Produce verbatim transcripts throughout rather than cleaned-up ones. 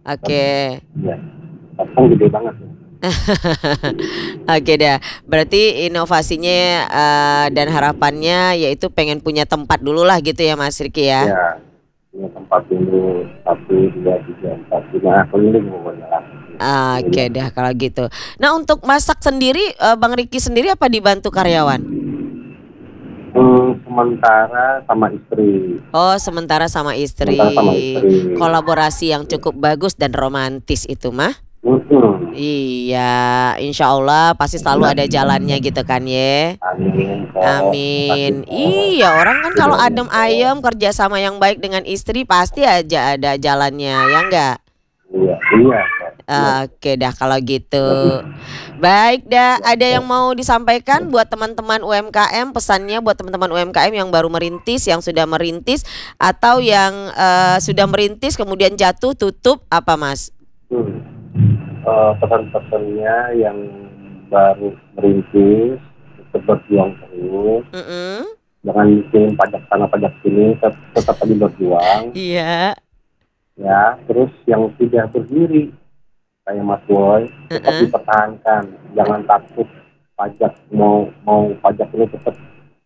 Oke. Iya, kan gede banget ya. Oke dah, berarti inovasinya, eee, dan harapannya yaitu pengen punya tempat dululah gitu ya Mas Riki ya? Iya, punya tempat dulu, satu, dua, tiga, empat, lima, keliling pokoknya lah. Oke dah kalau gitu. Nah untuk masak sendiri, eee, Bang Riki sendiri apa dibantu karyawan? Mmm, sementara sama istri. Oh sementara sama Sementara sama istri, istri. kolaborasi yang cukup bagus dan romantis itu mah. Mhm. Iya, insya Allah pasti selalu ada jalannya gitu kan ye. Amin, Kak. Makasih, Amin. Kak. Iya orang kan kalau Doain, adem Kak. ayem kerja sama yang baik dengan istri pasti aja ada jalannya, ya enggak? Iya iya, Kak, bener. Oke dah kalau Lebih. gitu. Baik dah, Siap, ada yang Kak. mau disampaikan buat teman-teman U M K M, pesannya buat teman-teman U M K M yang baru merintis, yang sudah merintis, atau yang, eee, sudah merintis kemudian jatuh tutup, apa Mas? Hmm, eee, pesan-pesannya yang baru merintis, tetap berjuang terus. Mhm. Jangan mikirin pajak sana pajak sini, tet tetap aja berjuang. Iya. Ya, terus yang sudah berdiri, kayak Mas Boy, tetap Heeh. dipertahankan, jangan takut pajak, mau mau pajak ini tetap,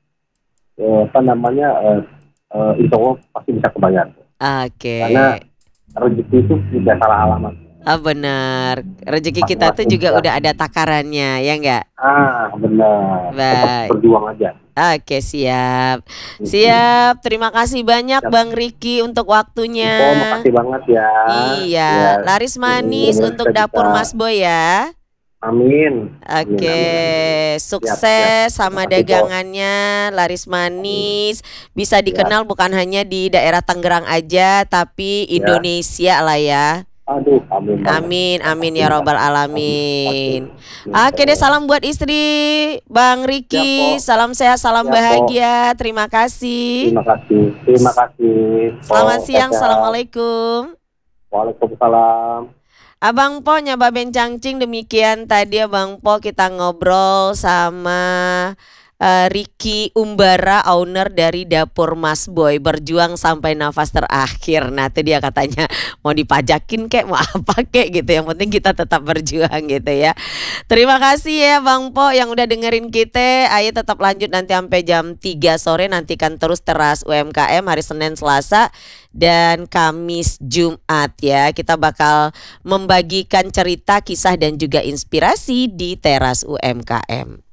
eee, apa namanya, eee eee, insya Allah pasti bisa kebayar. Karena Oke. rezeki itu tidak salah alamat. Oh bener, rezeki kita tuh Masing-masing juga bisa. udah ada takarannya, ya enggak? Ah, benar, tetap Baik. berjuang aja. Oke siap. Mhm. Siap, terima kasih banyak Siap. Bang Riki untuk waktunya. Info makasih banget ya. Iya, Iya, laris manis mudah-mudahan untuk kita bisa dapur Mas Boy ya. Amin, amin Oke, amin amin. Siap siap, sukses sama makasih, Po. dagangannya, laris Amin. manis, bisa Siap. dikenal bukan hanya di daerah Tangerang aja, tapi Ya. Indonesia lah ya. Aduh, amin banget. Amin amin Makasih ya robbal makasih makasih makasih. alamin. Oke deh, Info. salam buat istri Bang Siap, Riki, Po. salam sehat, salam Siap, Po. bahagia, terima kasih. Terima kasih terima kasih, Selamat Po, siang, sehat-sehat. assalamualaikum. Waalaikumsalam. Abang Po, nya Baben Cangcing, demikian tadi Abang Po kita ngobrol sama, eee, Riki Umbara, owner dari dapur Mas Boy, berjuang sampai nafas terakhir. Nah itu dia katanya mau dipajakin kek, mau apa kek gitu, yang penting kita tetap berjuang gitu ya. Terima kasih ya Bang Po yang udah dengerin kita, ayo tetap lanjut nanti sampai jam tiga sore, nantikan terus Teras U M K M hari Senin, Selasa, dan Kamis, Jumat ya. Kita bakal membagikan cerita, kisah, dan juga inspirasi di Teras U M K M.